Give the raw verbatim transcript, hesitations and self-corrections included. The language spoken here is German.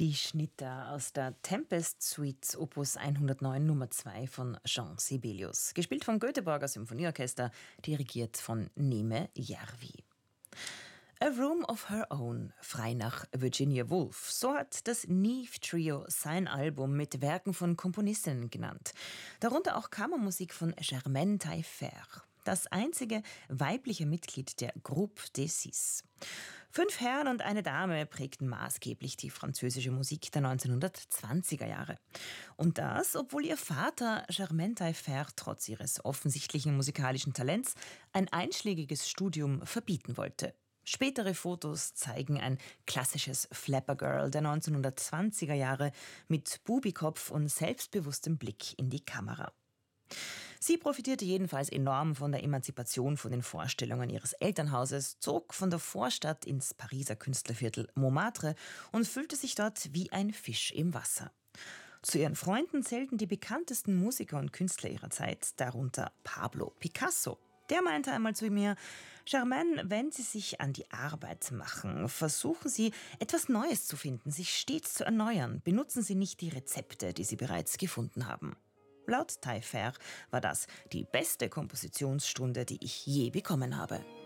Die Schnitter aus der Tempest Suite Opus hundertneun Nummer zwei von Jean Sibelius, gespielt vom Göteborger Symphonieorchester, dirigiert von Neme Järvi. A Room of Her Own, frei nach Virginia Woolf. So hat das Neve Trio sein Album mit Werken von Komponistinnen genannt. Darunter auch Kammermusik von Germaine Taillefer, das einzige weibliche Mitglied der Groupe des Six. Fünf Herren und eine Dame prägten maßgeblich die französische Musik der neunzehnhundertzwanziger Jahre. Und das, obwohl ihr Vater Germaine Taillefer trotz ihres offensichtlichen musikalischen Talents ein einschlägiges Studium verbieten wollte. Spätere Fotos zeigen ein klassisches Flapper-Girl der neunzehnhundertzwanziger Jahre mit Bubikopf und selbstbewusstem Blick in die Kamera. Sie profitierte jedenfalls enorm von der Emanzipation von den Vorstellungen ihres Elternhauses, zog von der Vorstadt ins Pariser Künstlerviertel Montmartre und fühlte sich dort wie ein Fisch im Wasser. Zu ihren Freunden zählten die bekanntesten Musiker und Künstler ihrer Zeit, darunter Pablo Picasso. Der meinte einmal zu mir: Germaine, wenn Sie sich an die Arbeit machen, versuchen Sie, etwas Neues zu finden, sich stets zu erneuern. Benutzen Sie nicht die Rezepte, die Sie bereits gefunden haben. Laut Taillefer war das die beste Kompositionsstunde, die ich je bekommen habe.